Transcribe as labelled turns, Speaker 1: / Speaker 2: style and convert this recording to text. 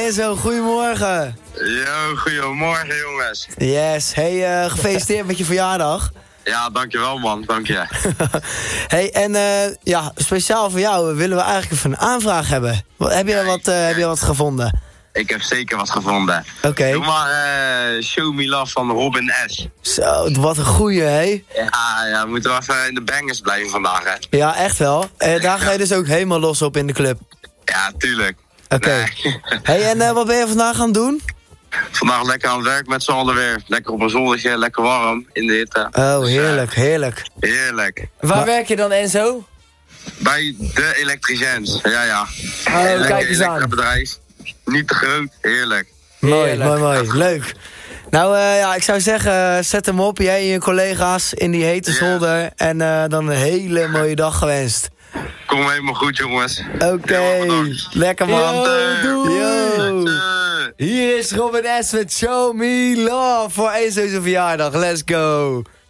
Speaker 1: Enzo, goedemorgen.
Speaker 2: Yo, goedemorgen jongens.
Speaker 1: Yes, hey, gefeliciteerd met je verjaardag.
Speaker 2: Ja, dankjewel man, dank je.
Speaker 1: Hey, en ja, speciaal voor jou willen we eigenlijk even een aanvraag hebben. Heb je wat gevonden?
Speaker 2: Ik heb zeker wat gevonden.
Speaker 1: Oké.
Speaker 2: Doe maar Show Me Love van Robin S.
Speaker 1: Zo, wat een goeie, hè?
Speaker 2: Ja, we moeten wel even in de bangers blijven vandaag, hè.
Speaker 1: Ja, echt wel. Daar ga je dus ook helemaal los op in de club.
Speaker 2: Ja, tuurlijk.
Speaker 1: Oké.
Speaker 2: Nee.
Speaker 1: Hey, en wat ben je vandaag gaan doen?
Speaker 2: Vandaag lekker aan het werk met z'n allen weer. Lekker op een zonnetje, lekker warm in de hitte.
Speaker 1: Oh,
Speaker 2: Dus,
Speaker 1: heerlijk, heerlijk.
Speaker 2: Heerlijk.
Speaker 3: Waar werk je dan, Enzo?
Speaker 2: Bij de elektriciëns, ja.
Speaker 3: Oh, kijk eens aan.
Speaker 2: Lekker bedrijf. Niet te groot, heerlijk.
Speaker 1: Mooi. Leuk. Nou, ja, ik zou zeggen, zet hem op, jij en je collega's in die hete zolder. En dan een hele mooie dag gewenst.
Speaker 2: Kom helemaal goed, jongens.
Speaker 1: Oké, lekker man.
Speaker 3: Doei.
Speaker 1: Yo.
Speaker 3: Hier is Robin S. met Show Me Love voor Enzo's verjaardag. Let's go.